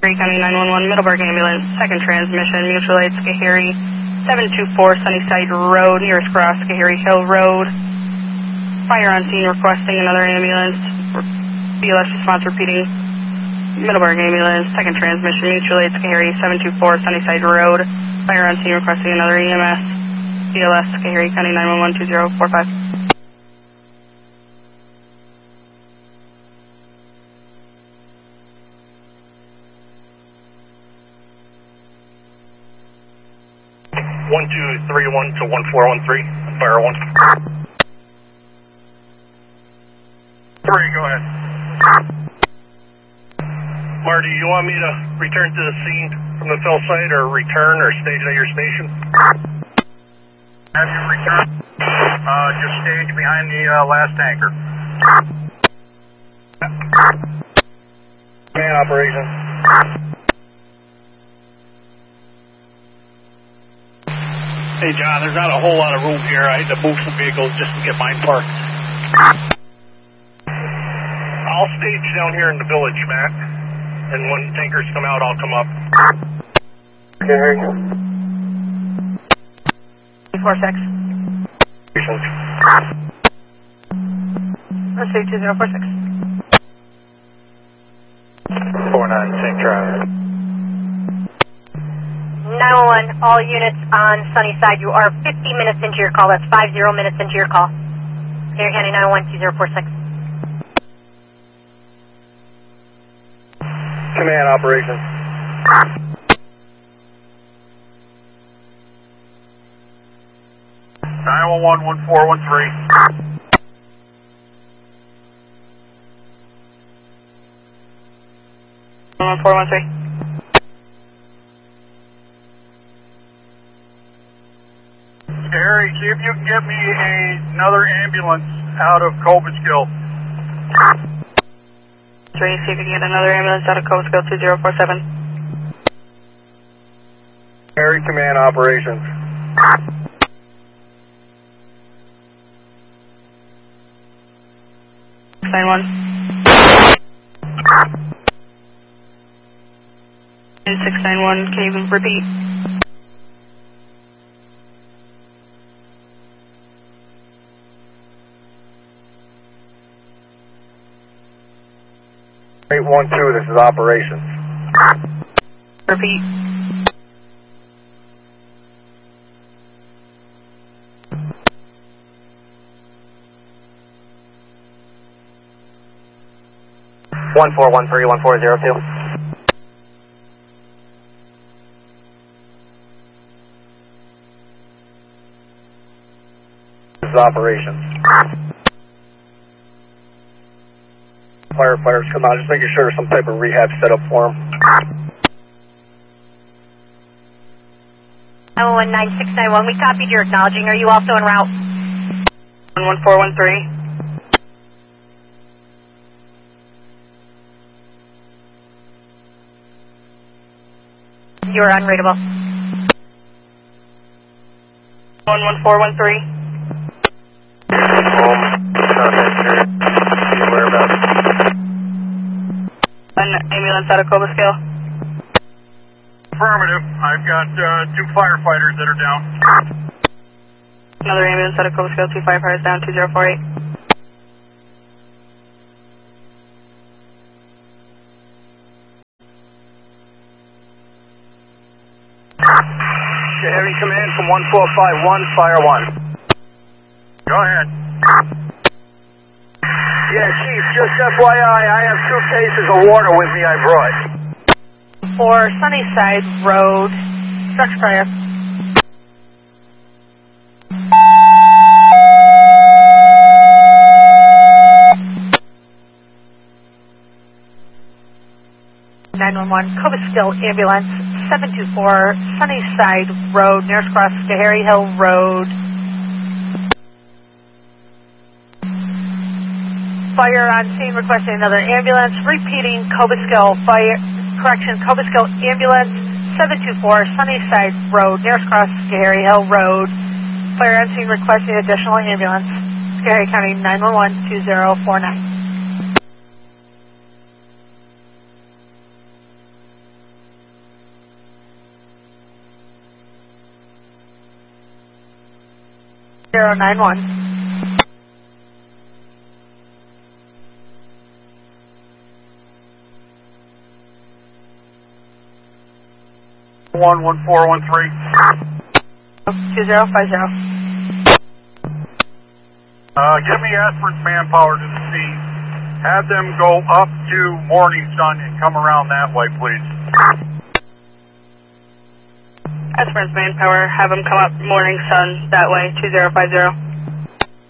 Schoharie County 911, Middleburg Ambulance, second transmission, mutual aid, Schoharie, 724 Sunnyside Road, nearest cross, Schoharie Hill Road. Fire on scene requesting another ambulance. BLS response repeating. Middleburg Ambulance, second transmission, mutual aid, Schoharie, 724 Sunnyside Road. Fire on scene requesting another EMS. BLS, Schoharie County 911, 2045. 1231 to 1413, fire 1. 3, go ahead. Marty, you want me to return to the scene from the fill site or return or stage at your station? Have you return? Just stage behind the last tanker. Man operation. Hey John, there's not a whole lot of room here. I need to move some vehicles just to get mine parked. I'll stage down here in the village, Matt. And when tankers come out, I'll come up. Okay, here you go. 46. Let's say 2046. 49, same driver. 911, all units on Sunnyside, you are 50 minutes into your call. That's 50 minutes into your call. Schoharie County 911, 2046. Command operations. (911) 1413. 1413. Harry, see if you can get me another ambulance out of Cobleskill. Three, see if you can get another ambulance out of Cobleskill 2047. Harry, command operations. Sign 1. 691, can you repeat? Eight 1-2, this is operations. Repeat. (1-4-1-3-1-4-0-2). This is operations. Firefighters come out, just making sure there's some type of rehab set up for them. 911-9691, we copied your acknowledging. Are you also en route? 1413. You are unreadable. 11413. An ambulance out of Cobleskill. Affirmative. I've got 2 firefighters that are down. Another ambulance out of Cobleskill, 2 firefighters down, 2048. Heavy command from 1451, fire 1. Go ahead. Yeah, Chief, just FYI, I have 2 cases of water with me I brought. For Sunnyside Road, structure fire. Cobleskill ambulance 724 Sunnyside Road, nearest cross Schoharie Hill Road. Fire on scene requesting another ambulance. Repeating Cobleskill fire. Cobleskill ambulance 724 Sunnyside Road, nearest cross Schoharie Hill Road. Fire on scene requesting additional ambulance. Schoharie County 911 2049. 091. 11413. 2050. Give me Aspirin's manpower to the scene. Have them go up to Morning Sun and come around that way, please. Aspirin's manpower, have them come up Morning Sun that way, 2050.